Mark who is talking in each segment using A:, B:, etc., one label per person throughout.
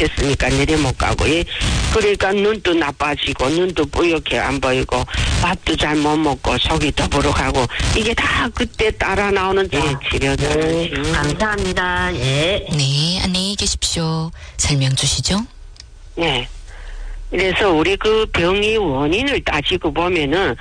A: 못했으니까 내려 못 가고, 예. 그러니까 눈도 나빠지고, 눈도 뿌옇게 안 보이고, 밥도 잘 못 먹고, 속이 더부룩하고, 이게 다 그때 따라 나오는 치료잖아요.
B: 감사합니다. 예.
C: 네, 안녕히 계십시오. 설명 주시죠.
A: 네. 그래서 우리 그 병의 원인을 따지고 보면은,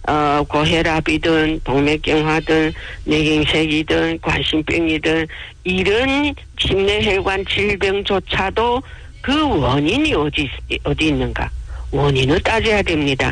A: 고혈압이든, 동맥경화든, 뇌경색이든, 관심병이든, 이런 심뇌혈관 질병조차도 그 원인이 어디 있는가? 원인을 따져야 됩니다.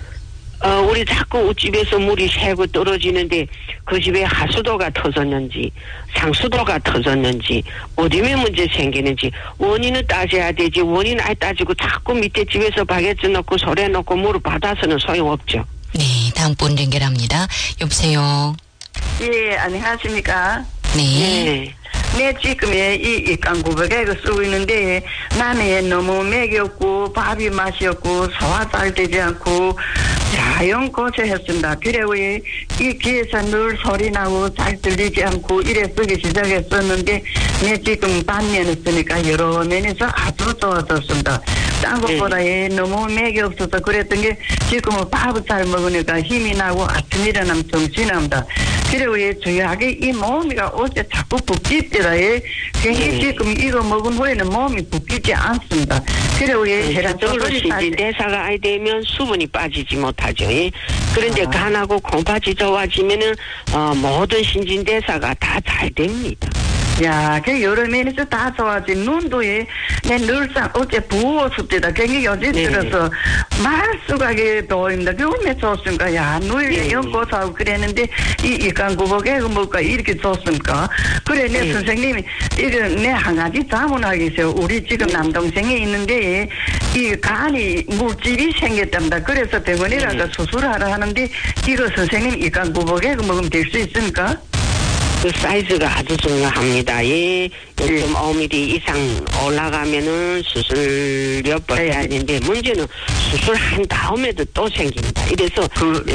A: 우리 자꾸 우집에서 물이 새고 떨어지는데 그 집에 하수도가 터졌는지 상수도가 터졌는지 어디에 문제 생기는지 원인을 따져야 되지. 원인 안 따지고 자꾸 밑에 집에서 바게트 넣고 소래 넣고 물을 받아서는 소용없죠.
C: 네, 다음 분 연결합니다. 여보세요.
B: 예, 안녕하십니까?
C: 네.
B: 네, 지금 이 깡구백액을 쓰고 있는데 나는 너무 맥이 없고 밥이 맛이 없고 소화 잘 되지 않고 자연 고생했습니다. 그래 이 귀에서 늘 소리 나고 잘 들리지 않고 이래 쓰기 시작했었는데 네, 지금 반년을 쓰니까 여러 면에서 아주 좋아졌습니다. 딴 것보다 너무 맥이 없어서 그랬던 게 지금은 밥을 잘 먹으니까 힘이 나고 아침 일어나면 정신이 납니다. 그리고 저희하게 이 몸이가 어제 자꾸 붓기더라. 괜히 지금 이거 먹은 후에는 몸이 붓기지 않습니다. 그리고
A: 혈압적으로 신진대사가 아이 되면 수분이 빠지지 못하죠. 그런데 간하고 콩팥이 좋아지면은 모든 신진대사가 다 잘 됩니다.
B: 야, 그 여러 면에서 다 좋아지. 눈도 내 늘상 어제 부었을 때다. 굉장히 어제 들어서 말수가게 보입니다. 그 얼마나 좋습니까? 야, 눈이 연고사하고 그랬는데 이 깡구복에 뭐가 이렇게 좋습니까? 그래, 내 선생님이 이거 내 한 가지 자문하겠어요. 우리 지금 남동생이 있는데 이 간이 물집이 생겼답니다. 그래서 병원이라가 수술하라 하는데 이거 선생님 이 깡구복에 먹으면 될 수 있습니까?
A: 그 사이즈가 아주 중요합니다. 0.5mm 이상 올라가면은 수술료 해야 되는데 문제는 수술한 다음에도 또 생깁니다. 이래서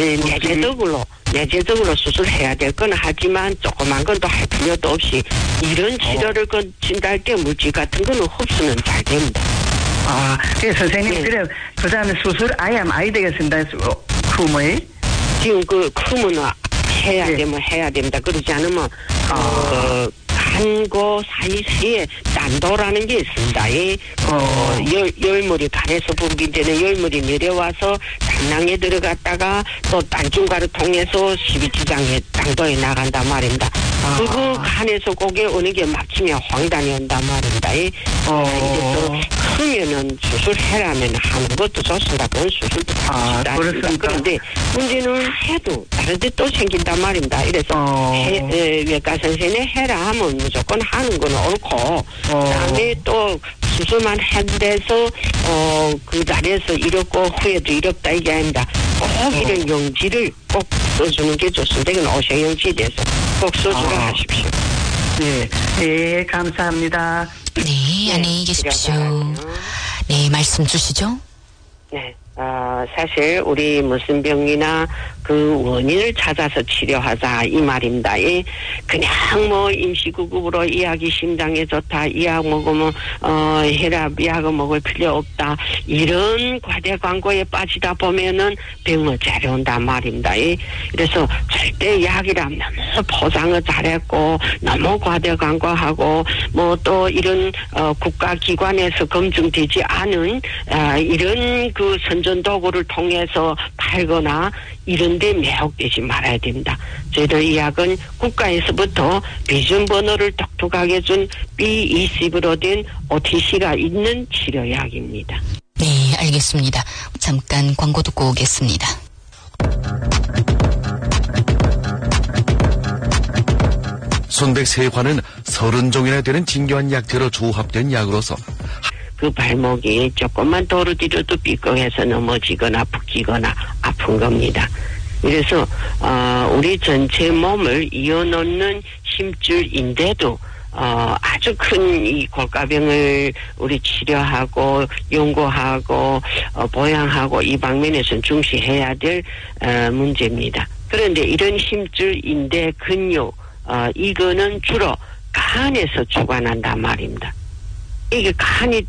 A: 내재적으로 수술해야 될 건 하지만 조그만 건 또 할 필요도 없이 이런 치료를 거친다 할 때 물질 같은 거는 흡수는 잘 됩니다.
B: 아, 그래 선생님 그래 그다음에 수술 아예 하면 아이 되겠습니다. 큐머에
A: 지금 그 큐머는 해야 되면 해야 됩니다. 그러지 않으면 간고 사이사이에 딴도라는 게 있습니다. 열물이 간에서 분비되는 열물이 내려와서 당낭에 들어갔다가 또 딴중가를 통해서 십이지장에 당도에 나간단 말입니다. 그리고 간에서 그게 어느 게 막히면 황단이 온단 말입니다. 이래서 크면은 수술해라면 하는 것도 좋습니다. 그건 수술도 그렇습니다. 그런데 문제는 해도 다른 데 또 생긴단 말입니다. 이래서 외과 선생님 해라 하면 무조건 하는 건 옳고 그다음에 또 수술만 한데서 그 자리에서 이렇고 후에도 이렇다 이게 아닙니다. 꼭 이런 용지를 꼭 써주는 게 좋습니다. 이건 오색용지에 대해서 꼭 써주라 하십시오.
B: 네, 감사합니다.
C: 네, 안녕히 계십시오. 네, 말씀 주시죠.
A: 네. 사실 우리 무슨 병이나 그 원인을 찾아서 치료하자 이 말입니다. 그냥 뭐 임시구급으로 이 약이 심장에 좋다, 이 약 먹으면 혈압 약을 먹을 필요 없다, 이런 과대 광고에 빠지다 보면은 병을 잘해온단 말입니다. 그래서 절대 약이라면 너무 포장을 잘했고 너무 과대 광고하고 뭐 또 이런 국가기관에서 검증되지 않은 이런 그 선전도구를 통해서 팔거나 이런 데 매혹되지 말아야 됩니다. 저희들 이 약은 국가에서부터 비준번호를 독특하게 준 B20으로 된 OTC가 있는 치료약입니다.
C: 네, 알겠습니다. 잠깐 광고 듣고 오겠습니다.
D: 손백세관은 30종이나 되는 진교한 약재로 조합된 약으로서
A: 그 발목이 조금만 도로 뒤로도 삐걱해서 넘어지거나 붓기거나 아픈 겁니다. 그래서 우리 전체 몸을 이어놓는 힘줄인데도 아주 큰 이 골가병을 우리 치료하고 연구하고 보양하고 이 방면에서는 중시해야 될 문제입니다. 그런데 이런 힘줄인대 근육 이거는 주로 간에서 주관한단 말입니다. 이게 간이